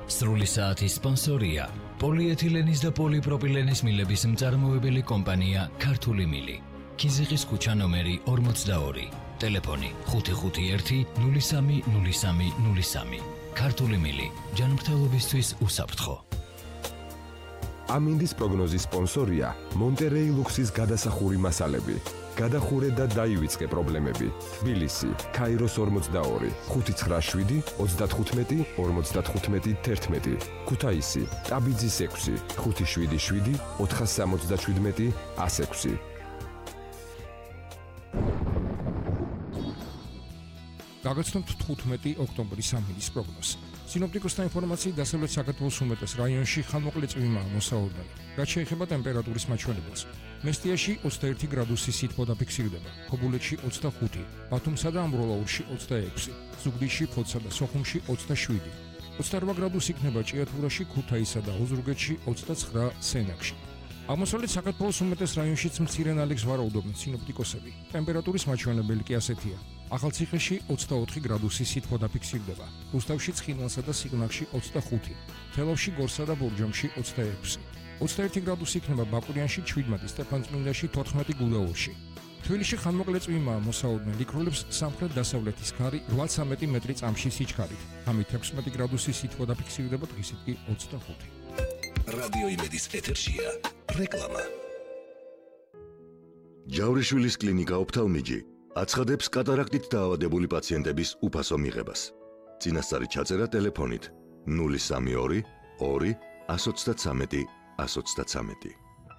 სრული საათის სპონსორია პოლიეთილენის და პოლიპროპილენის მილების მწარმოებელი კომპანია ქართული მილი. ქიზიყის ქუჩა ნომერი 42. ტელეფონი 551-030303. ქართული მილი. ჯანმრთელობისთვის უსაფრთხო. ამინდის პროგნოზის სპონსორია მონტერეი ლუქსის გადასახური მასალები. გადახურე და დაივიწყე პრობლემები. თბილისი, ქაიროს 42, 597, 35, 55, 11. ქუთაისი, ტაბიძის 6, 577, 477, 106. გაგაცნობთ 15 ოქტომბრის ამინდის პროგნოზს. სინოპტიკოსთა ინფორმაციით დასავლეთ საქართველოს უმეტეს რაიონში ხანმოკლე წვიმაა მოსაოდნელი. რაც შეეხება ტემპერატურის მაჩვენებელს. მესტიაში 21 გრადუსი სითბო დაფიქსირდება, ქობულეთში 25, ბათუმსა და ამბროლაურში 26, ზუგდიდში, ფოთსა და სოხუმში 27, 28 გრადუსი იქნება ჭიათურაში, ქუთაისსა და ოზურგეთში, 29 სენაკში. აღმოსავლეთ საქართველოს უმეტეს რაიონშიც მცირე ნალექს ვარაუდობენ სინოპტიკოსები. ტემპერატურის მაჩვენებელი კი ასეთია. ახალციხეში 24 გრადუსი სითბო დაფიქსირდება, რუსთავში, ცხინვალსა და სიღნაღში 25, თელავში, გორსა და ბორჯომში 26, 21 გრადუსი იქნება ბაკურიანში, 17, სტეფანწმინდაში, 14 გუდაურში. თბილისში ხანმოკლე წვიმაა მოსაოდნელი, იქროლებს სამხრეთ-დასავლეთის ქარი 8-13 მეტრი წამში სიჩქარით. ამით 16 გრადუსი სითბო დაფიქსირდება, დღისით კი 25. რადიო იმედის ეთერშია რეკლამა. ჯავრიშვილის კლინიკა ოფთალმიჯი აცხადებს კატარაქტით დაავადებული პაციენტების უფასო მიღებას. წინასწარი ჩაწერა ტელეფონით 032 2 133 133.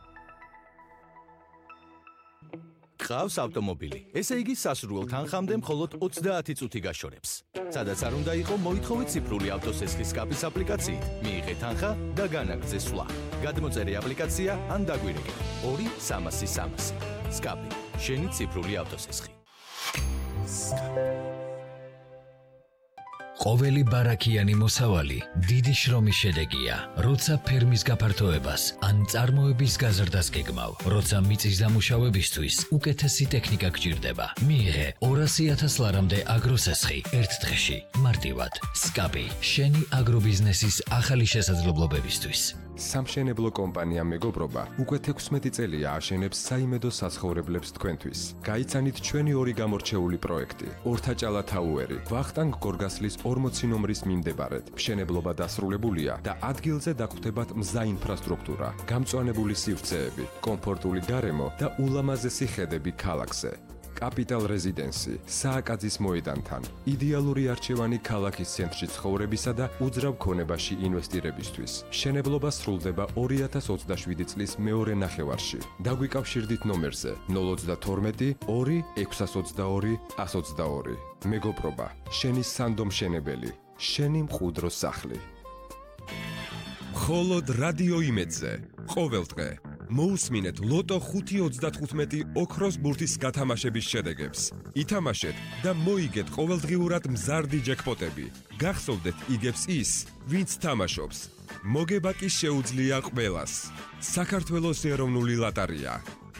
ყავს ავტომობილი, ესე იგი სასურველ თანხამდე მხოლოდ 30 წუთი გაშორებს. სადაც არ უნდა იყო, მოითხოვე ციფრული ავტოსესხის სკაპის აპლიკაციით, მიიღე თანხა და განაგრძე სვლა. გადმოწერე აპლიკაცია ან დაგვირეკე 2-300-300. სკაპი, შენი ციფრული ავტოსესხი. ყოველი ბარაქიანი მოსავალი დიდი შრომის შედეგია, როცა ფერმის გაფართოებას ან წარმოების გაზრდას გეგმავ, როცა მიწის დამუშავებისთვის უკეთესი ტექნიკა გჭირდება. მიიღე 200,000 ლარამდე აგროსესხი ერთ დღეში, მარტივად. სკაპი, შენი აგრობიზნესის ახალი შესაძლებლობებისთვის. სამშენებლო კომპანია მეგობრობა უკვე 16 წელია აშენებს საიმედო საცხოვრებლებს თქვენთვის. გაიცანით ჩვენი ორი გამორჩეული პროექტი: ორთაჭალა თაუერი, ვახტანგ გორგასლის 40 ნომრის მიმდებარედ. მშენებლობა დასრულებულია და ადგილზე დაგხვდებათ მზა ინფრასტრუქტურა, გამწვანებული სივრცეები, კომფორტული გარემო და ულამაზესი ხედები ქალაქზე. კაპიტალ რეზიდენსი, სააკაძის მოედანთან, იდეალური არჩევანი ქალაქის ცენტრში ცხოვრებისა და უძრავ ქონებაში ინვესტირებისთვის. მშენებლობა სრულდება 2027 წლის მეორე ნახევარში. დაგვიკავშირდით ნომერზე 032 2 622 122. მეგობრობა, შენი სანდო მშენებელი, შენი მყუდრო სახლი. მხოლოდ რადიო იმედზე, ყოველდღე მოусმინეთ ლოტო 5.35 ოქროს ბურთის გათამაშების შედეგებს. ითამაშეთ და მოიგეთ ყოველდღიურად მზარდი ჯეკპოტები. გახსოვდეთ იგებს ის, ვინც თამაშობს. მოგება კი შეუძლია ყველას. საქართველოს ეროვნული ლოტარია.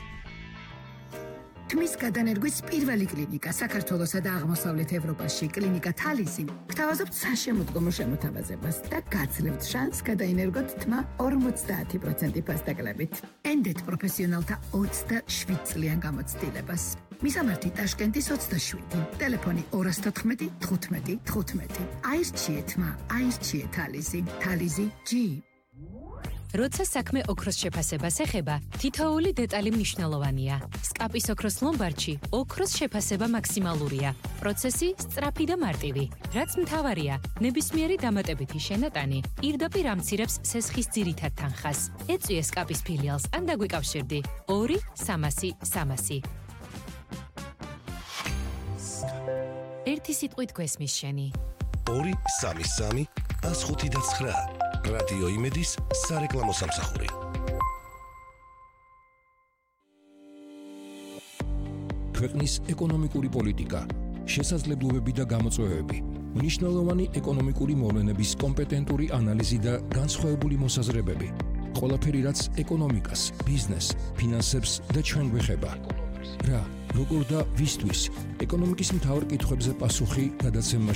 თმის გადანერგვის პირველი კლინიკა საქართველოსა და აღმოსავლეთ ევროპაში, კლინიკა თალისი, გთავაზობთ საშემოდგომო შემოთავაზებას და გაძლევთ შანსს გადაინერგოთ თმა 50% ფასდაკლებით. ენდეთ პროფესიონალთა 27 წლიან გამოცდილებას. მისამართი ტაშკენტის 27, ტელეფონი 214 15 15. აირჩიე თმა, აირჩიე თალისი, თალისი G. როცა საქმე ოქროს შეფასებას ეხება, თითოეული დეტალი მნიშვნელოვანია. სკაპის ოქროს ლომბარდში ოქროს შეფასება მაქსიმალურია. პროცესი სწრაფი და მარტივი. რაც მთავარია, ნებისმიერი დამატებითი შენატანი პირდაპირ ამცირებს სესხის ძირითად თანხას. ეწვიე სკაპის ფილიალს ან დაგვიკავშირდი 2-300-300. ერთი სიტყვით გვესმის შენი. 2-3-3-105-9. რადიო იმედის სარეკლამო სამსახური. ქვეყნის ეკონომიკური პოლიტიკა, შესაძლებლობები და გამოწვევები, მნიშვნელოვანი ეკონომიკური მოვლენების კომპეტენტური ანალიზი და განსხვავებული მოსაზრებები. ყველაფერი, რაც ეკონომიკას, ბიზნესს, ფინანსებს და ჩვენ გვეხება. რა, როგორ და ვისთვის ეკონომიკის მთავარ კითხვებზე პასუხი გადაცემა